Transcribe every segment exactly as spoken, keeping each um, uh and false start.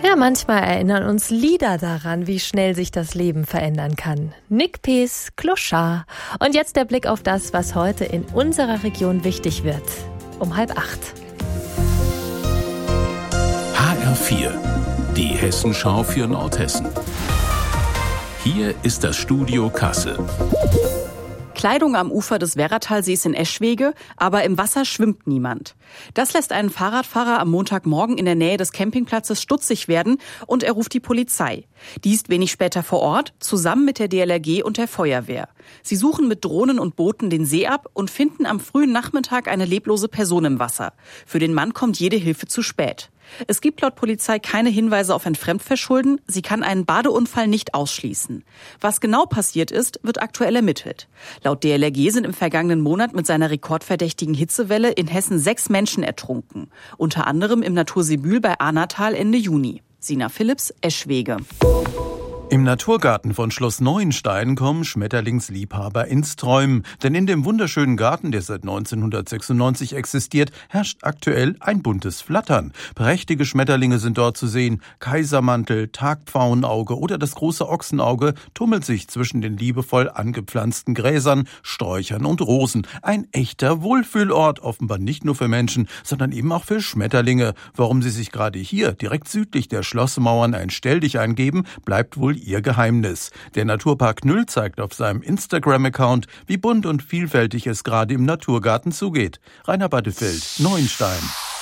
Ja, manchmal erinnern uns Lieder daran, wie schnell sich das Leben verändern kann. Nick Pees, Clochard. Und jetzt der Blick auf das, was heute in unserer Region wichtig wird. Um halb acht. H R vier, die Hessenschau für Nordhessen. Hier ist das Studio Kassel. Kleidung am Ufer des Werratalsees in Eschwege, aber im Wasser schwimmt niemand. Das lässt einen Fahrradfahrer am Montagmorgen in der Nähe des Campingplatzes stutzig werden und er ruft die Polizei. Die ist wenig später vor Ort, zusammen mit der D L R G und der Feuerwehr. Sie suchen mit Drohnen und Booten den See ab und finden am frühen Nachmittag eine leblose Person im Wasser. Für den Mann kommt jede Hilfe zu spät. Es gibt laut Polizei keine Hinweise auf ein Fremdverschulden. Sie kann einen Badeunfall nicht ausschließen. Was genau passiert ist, wird aktuell ermittelt. Laut D L R G sind im vergangenen Monat mit seiner rekordverdächtigen Hitzewelle in Hessen sechs Menschen ertrunken. Unter anderem im Natursee Bühl bei Ahnatal Ende Juni. Sina Philipps, Eschwege. Im Naturgarten von Schloss Neuenstein kommen Schmetterlingsliebhaber ins Träumen. Denn in dem wunderschönen Garten, der seit neunzehnhundertsechsundneunzig existiert, herrscht aktuell ein buntes Flattern. Prächtige Schmetterlinge sind dort zu sehen. Kaisermantel, Tagpfauenauge oder das große Ochsenauge tummelt sich zwischen den liebevoll angepflanzten Gräsern, Sträuchern und Rosen. Ein echter Wohlfühlort, offenbar nicht nur für Menschen, sondern eben auch für Schmetterlinge. Warum sie sich gerade hier, direkt südlich der Schlossmauern, ein Stelldich eingeben, bleibt wohl ihr Geheimnis. Der Naturpark Nüll zeigt auf seinem Instagram-Account, wie bunt und vielfältig es gerade im Naturgarten zugeht. Rainer Battefeld, Neuenstein.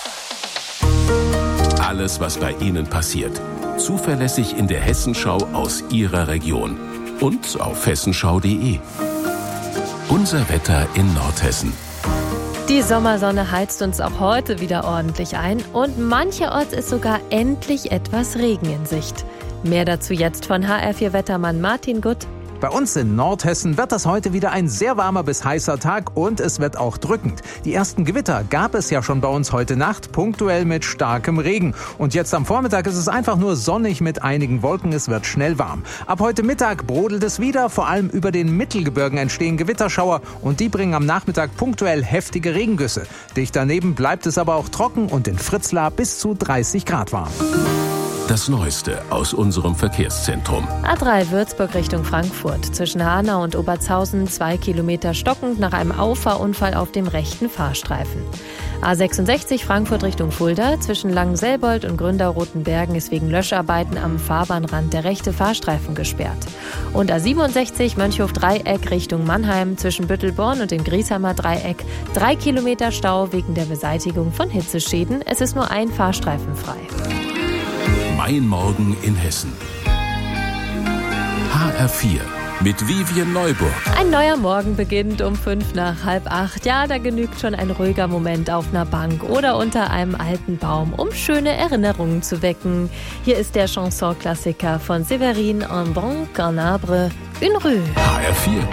Alles, was bei Ihnen passiert. Zuverlässig in der Hessenschau aus Ihrer Region. Und auf hessenschau punkt de. Unser Wetter in Nordhessen. Die Sommersonne heizt uns auch heute wieder ordentlich ein und mancherorts ist sogar endlich etwas Regen in Sicht. Mehr dazu jetzt von H R vier Wettermann Martin Gutt. Bei uns in Nordhessen wird das heute wieder ein sehr warmer bis heißer Tag und es wird auch drückend. Die ersten Gewitter gab es ja schon bei uns heute Nacht, punktuell mit starkem Regen. Und jetzt am Vormittag ist es einfach nur sonnig mit einigen Wolken, es wird schnell warm. Ab heute Mittag brodelt es wieder, vor allem über den Mittelgebirgen entstehen Gewitterschauer und die bringen am Nachmittag punktuell heftige Regengüsse. Dicht daneben bleibt es aber auch trocken und in Fritzlar bis zu dreißig Grad warm. Das Neueste aus unserem Verkehrszentrum. A drei Würzburg Richtung Frankfurt. Zwischen Hanau und Obertshausen zwei Kilometer stockend nach einem Auffahrunfall auf dem rechten Fahrstreifen. A sechsundsechzig Frankfurt Richtung Fulda. Zwischen Langenselbold und Gründau-Rotenbergen ist wegen Löscharbeiten am Fahrbahnrand der rechte Fahrstreifen gesperrt. Und A siebenundsechzig Mönchhof-Dreieck Richtung Mannheim. Zwischen Büttelborn und dem Griesheimer Dreieck. Drei Kilometer Stau wegen der Beseitigung von Hitzeschäden. Es ist nur ein Fahrstreifen frei. Mein Morgen in Hessen. H R vier mit Vivian Neuburg. Ein neuer Morgen beginnt um fünf nach halb acht. Ja, da genügt schon ein ruhiger Moment auf einer Bank oder unter einem alten Baum, um schöne Erinnerungen zu wecken. Hier ist der Chanson-Klassiker von Séverine, Un banc, un arbre, une rue. H R vier.